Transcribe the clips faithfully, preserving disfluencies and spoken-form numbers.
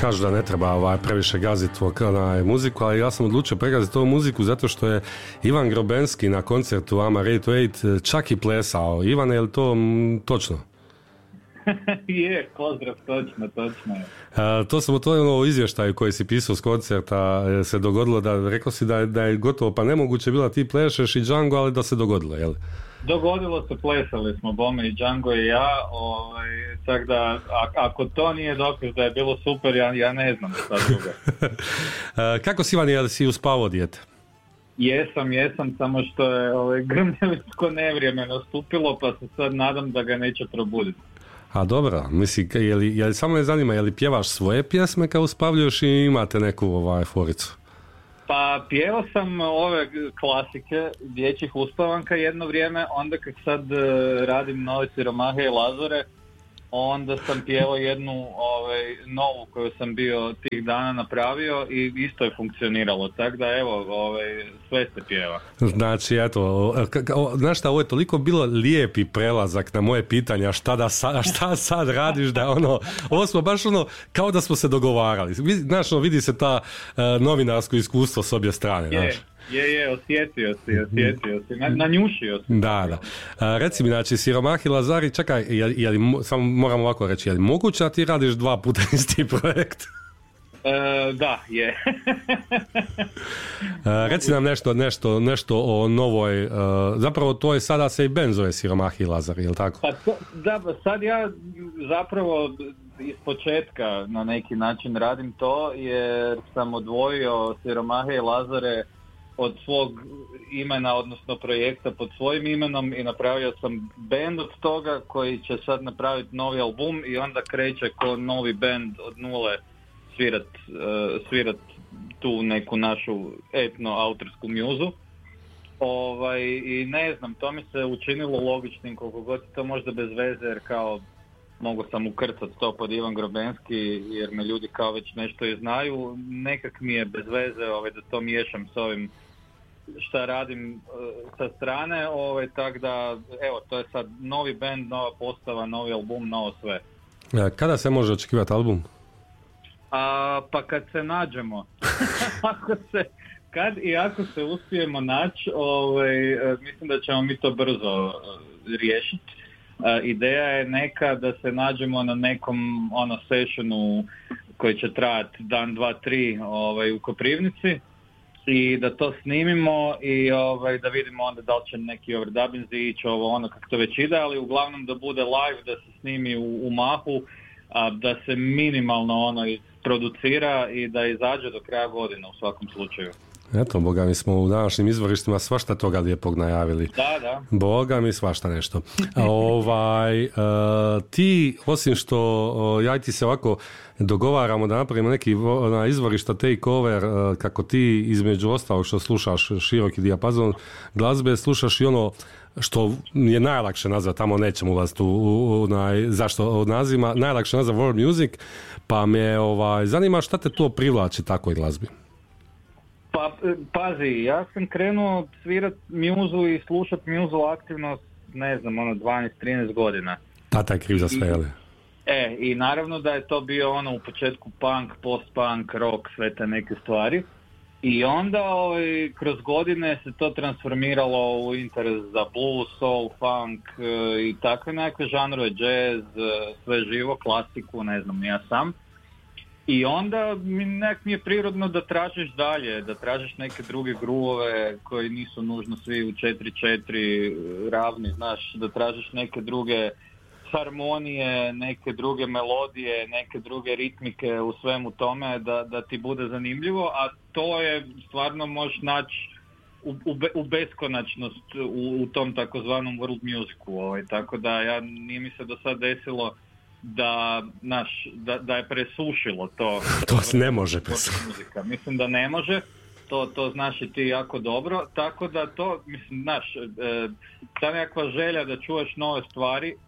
kažu da ne treba ovaj, previše gaziti na muziku, ali ja sam odlučio pregaziti ovu muziku zato što je Ivan Grobenski na koncertu I'm Ready to Hate čak i plesao. Ivane, je li to m, točno? Je, pozdrav, točno, točno je. A, to sam u tvojom izvještaju koji si pisao s koncerta se dogodilo da, rekao si da je, da je gotovo pa nemoguće bilo ti plešeš i Django, ali da se dogodilo, jel? Dogodilo se, plesali smo Bome i Django i ja, ovaj, tako da a, ako to nije dokaz da je bilo super, ja, ja ne znam šta drugo. Kako si, Ivan, jel si uspavao dijete? Jesam, jesam, samo što je ovaj, grmljavinsko nevrijeme nastupilo, pa se sad nadam da ga neće probuditi. A dobro, misli, je li, je li, samo me zanima, je li pjevaš svoje pjesme kao uspavljaš i imate neku ovaj, foricu? Pa pjevao sam ove klasike dječjih uspavanka jedno vrijeme, onda kad sad uh, radim Nove siromahe i Lazare, onda sam pjevao jednu ovaj, novu koju sam bio tih dana napravio i isto je funkcioniralo, tako da evo, ovaj, sve se pjeva. Znači, eto, znaš šta, ovo je toliko bilo lijepi prelazak na moje pitanja, šta, da sa, šta sad radiš, da ono, ovo smo baš ono, kao da smo se dogovarali. Znaš, ono, vidi se ta uh, novinarsko iskustvo s obje strane, znaš. Je, je, osjetio si, osjetio si, na, nanjušio si. Da, da. A, reci mi, znači, Siromahi Lazari, čekaj, je, je li, samo moram ovako reći, je li moguće da ti radiš dva puta isti projekt? E, da, je. A, reci nam nešto, nešto, nešto o novoj, uh, zapravo to je sada se i band zove Siromahi Lazari, je li tako? Pa to, da, sad ja zapravo iz početka na neki način radim to, jer sam odvojio Siromahe i Lazare od svog imena, odnosno projekta pod svojim imenom i napravio sam band od toga koji će sad napraviti novi album i onda kreće ko novi band od nule svirat, uh, svirat tu neku našu etno autorsku mjuzu. Ovaj, i ne znam, to mi se učinilo logičnim koliko god to možda bez veze, jer kao mogu sam ukrcati to pod Ivan Grobenski jer me ljudi kao već nešto i znaju, nekak mi je bez veze ovaj, da to miješam s ovim šta radim uh, sa strane, ovaj, tak da evo, to je sad novi band, nova postava, novi album, novo sve. Kada se može očekivati album? A, pa kad se nađemo. ako se, kad i ako se uspijemo naći, ovaj, mislim da ćemo mi to brzo uh, riješiti. Uh, ideja je neka da se nađemo na nekom ono sessionu koji će trajati dan, dva, tri ovaj, u Koprivnici i da to snimimo i ovaj, da vidimo onda da li će neki overdubbinzi ići ovo ono kako to već ide, ali uglavnom da bude live, da se snimi u, u mahu, a da se minimalno ono isproducira i da izađe do kraja godine u svakom slučaju. Eto, boga mi smo u današnjim izvorištima svašta toga lijepog najavili. Da, da. Boga mi svašta nešto. ovaj, uh, ti, osim što uh, ja i ti se ovako dogovaramo da napravimo neki na izvorišta take over, uh, kako ti između ostalog što slušaš široki dijapazon glazbe, slušaš i ono što je najlakše nazvati, tamo nećemo ulaziti u, u, u naj, zašto od nazivima, najlakše nazvati world music, pa me ovaj, zanima šta te to privlači takvoj glazbi. Pa, pazi, ja sam krenuo svirat mjuzu i slušat mjuzu aktivno, ne znam, ono, dvanaest trinaest godina. Tata je kriv za sve, jel? E, i naravno da je to bio ono u početku punk, post-punk, rock, sve te neke stvari. I onda ovaj, kroz godine se to transformiralo u interes za blues, soul, funk e, i takve nekakve žanrove, jazz, sve živo, klasiku, ne znam, ja sam. I onda nek mi je prirodno da tražiš dalje, da tražiš neke druge gruvove koji nisu nužno svi u četiri četiri ravni, znaš, da tražiš neke druge harmonije, neke druge melodije, neke druge ritmike u svemu tome da, da ti bude zanimljivo, a to je stvarno možeš naći u, u, u beskonačnost u, u tom takozvanom world musicu, ovaj. Tako da ja, nije mi se do sad desilo da, naš, da, da je presušilo to. To se ne može presušiti. Mislim da ne može, to, to znaš i ti jako dobro, tako da to, mislim, znaš, e, ta nekakva želja da čuješ nove stvari e,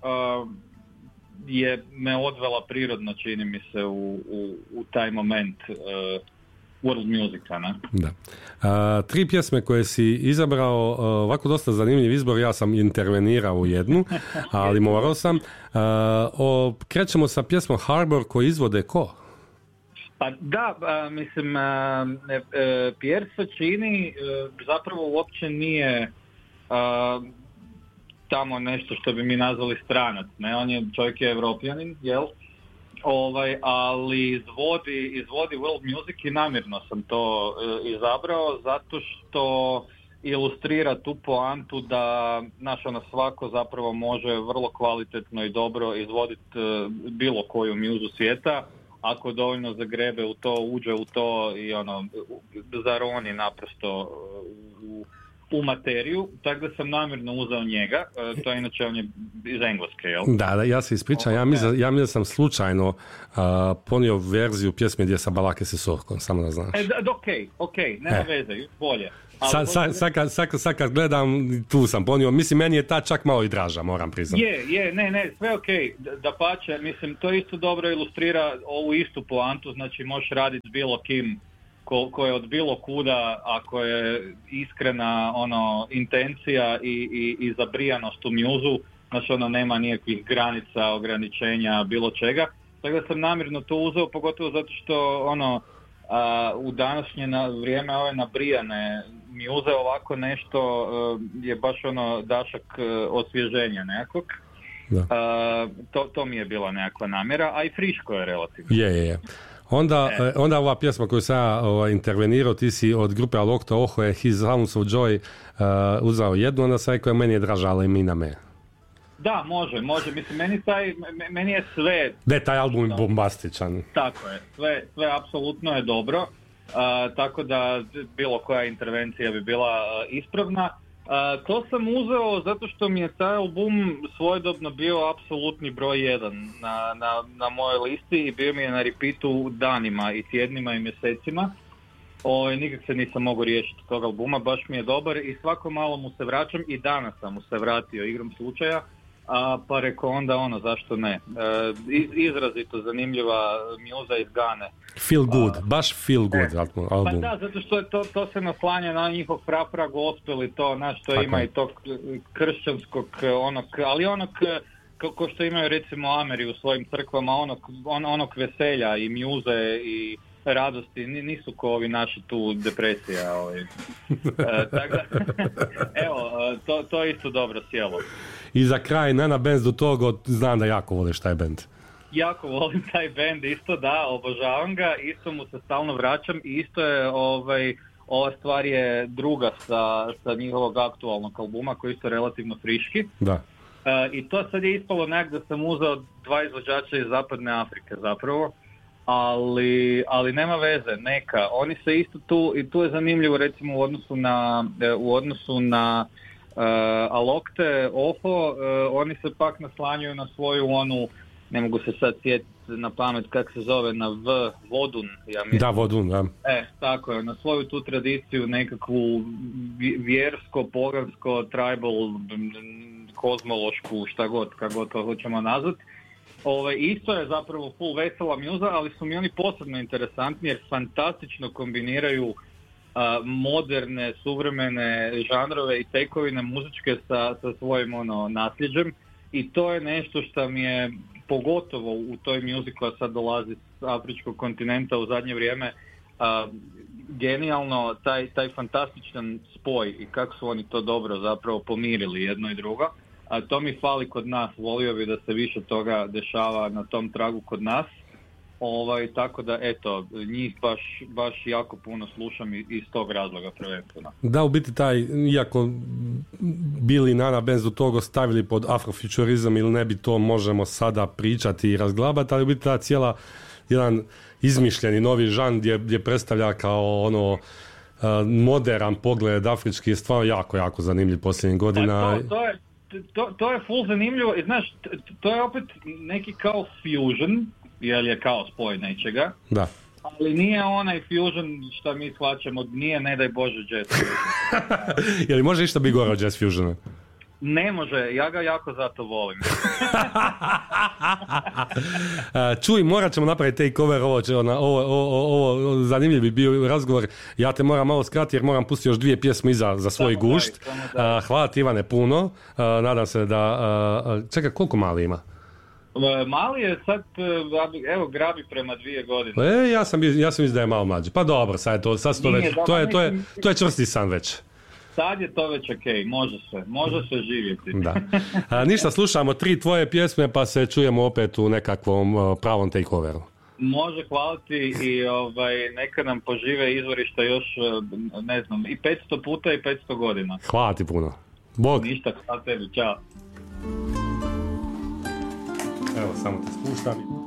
je me odvela prirodno, čini mi se, u, u, u taj moment e, world musica, ne? Da. A, tri pjesme koje si izabrao, ovako dosta zanimljiv izbor, ja sam intervenirao u jednu, ali morao sam. A, o, krećemo sa pjesmom Harbor koju izvode ko? Pa da, a, mislim, a, e, Pierre Faccini e, zapravo uopće nije a, tamo nešto što bi mi nazvali stranac, ne, on je, čovjek je Evropljanin, jel? Ovaj, ali izvodi, izvodi world music i namjerno sam to e, izabrao zato što ilustrira tu poantu da naš ono svako zapravo može vrlo kvalitetno i dobro izvoditi e, bilo koju muzu svijeta ako dovoljno zagrebe u to, uđe u to i ono zaroni naprosto u, u materiju, tako da sam namjerno uzeo njega, e, to je inače on je iz Engleske, jel? Da, da, ja se ispričam, ja mislim ja mislim da sam slučajno uh, ponio verziju pjesme gdje sa Balake se Sorkom, samo da znaš. E, da, ok, ok, nema e. veze, bolje. Sad sa, sa, sa, sa, sa kad gledam, tu sam ponio, mislim, meni je ta čak malo i draža, moram priznati. Je, je, ne, ne, sve ok, da pače, mislim, to isto dobro ilustrira ovu istu poantu, znači možeš raditi s bilo kim ko, ko je od bilo kuda, ako je iskrena ono intencija i, i, i zabrijanost u muzu, znači ono nema nikakvih granica, ograničenja, bilo čega, tako da sam namjerno to uzeo, pogotovo zato što ono, a, u današnje na, vrijeme ove nabrijane muze ovako nešto uh, je baš ono dašak uh, osvježenja nekog. Da. Uh, to, to mi je bila nekakva namjera, a i friško je relativno. Je, je, je. Onda, e. onda ova pjesma koju sam ja ovaj, intervenirao, ti si od grupe Alokto Oho je His Sounds of Joy uh, uzao jednu, onda sam rekao meni je draža, ali mi na me. Da, može, može. Mislim, meni, taj, meni je sve... Da, taj album je bombastičan. Tako je, sve, sve apsolutno je dobro. Uh, tako da bilo koja intervencija bi bila uh, ispravna. Uh, to sam uzeo zato što mi je taj album svojedobno bio apsolutni broj jedan na, na, na mojoj listi i bio mi je na repeatu danima i tjednima i mjesecima. O, nikak se nisam mogao riješiti tog albuma, baš mi je dobar i svako malo mu se vraćam i danas sam mu se vratio igrom slučaja. A, pa rekao onda ono, zašto ne. E, izrazito zanimljiva muza iz Gane. Feel good, a, baš feel good e, album. Pa da, zato što je to, to se naslanja na njihov pra-pra gospel i to, znaš, to ima je. I tog kršćanskog, onog, ali onog, ko što imaju recimo Ameri u svojim crkvama, onog, on, onog veselja i muze i radosti, nisu ko ovi naši tu depresija. Ovaj. e, tako da, evo, to, to je isto dobro sjelo. I za kraj, Nana Benz do toga, znam da jako voliš taj bend. Jako volim taj bend, isto da, obožavam ga, isto mu se stalno vraćam i isto je, ovaj, ova stvar je druga sa, sa njihovog aktualnog albuma koji su relativno friški. Da. E, I to sad je ispalo nek da sam uzeo dva izvođača iz Zapadne Afrike zapravo, ali, ali nema veze, neka. Oni se isto tu, i tu je zanimljivo recimo u odnosu na, u odnosu na Uh, Alokte, Oho, uh, oni se pak naslanjuju na svoju onu, ne mogu se sad sjetiti na pamet kako se zove, na V, Vodun, ja mislim. Da, Vodun, da. E, tako je, na svoju tu tradiciju, nekakvu vjersko, pogansko, tribal, kozmološku, šta god, kako god to hoćemo nazvati. Ove, isto je zapravo full vesela muza, ali su mi oni posebno interesantni jer fantastično kombiniraju moderne, suvremene žanrove i tekovine muzičke sa, sa svojim ono, nasljeđem i to je nešto što mi je pogotovo u toj muzici koja sad dolazi s afričkog kontinenta u zadnje vrijeme a, genijalno, taj, taj fantastičan spoj i kako su oni to dobro zapravo pomirili jedno i drugo. A to mi fali kod nas, volio bi da se više toga dešava na tom tragu kod nas. Ovaj, tako da, eto, njih baš, baš jako puno slušam iz tog razloga prvenstveno. Da, u biti taj, iako bili Nana Benz do toga stavili pod afrofuturizam ili ne bi to možemo sada pričati i razglabati, ali u biti ta cijela jedan izmišljeni novi žan gdje, gdje predstavlja kao ono modern pogled afrički je stvarno jako, jako zanimljiv posljednjih godina. To, to, je, to, to je full zanimljivo i znaš, to je opet neki kao fusion, jer je kao spoj nečega, da. Ali nije onaj fusion što mi shvaćamo, nije ne daj Bože jazz fusion. Je li može išta biti gore od jazz fusiona? Ne može, ja ga jako zato volim. Čuj, morat ćemo napraviti takeover, ovo, ovo, ovo, ovo zanimljiv bi bio razgovor, ja te moram malo skratiti jer moram pustiti još dvije pjesme iza za svoj samo gušt. Daj, daj. Hvala ti Ivane puno, nadam se da, čekaj, koliko mali ima? Mali je sad, evo, grabi prema dvije godine. E, ja sam, ja sam mislim da je malo mlađi. Pa dobro, sad je to, sad to, već, to, je, to, je, to je čvrsti san već. Sad je to već okej, okay. može se, može se živjeti. Da. A, ništa, slušamo tri tvoje pjesme pa se čujemo opet u nekakvom uh, pravom takeoveru. Može, hvala ti i ovaj, neka nam požive izvorišta još, ne znam, i petsto puta i petsto godina. Hvala ti puno. Bog. Ništa, hvala tebi, čao. Evo, samo te spuštam.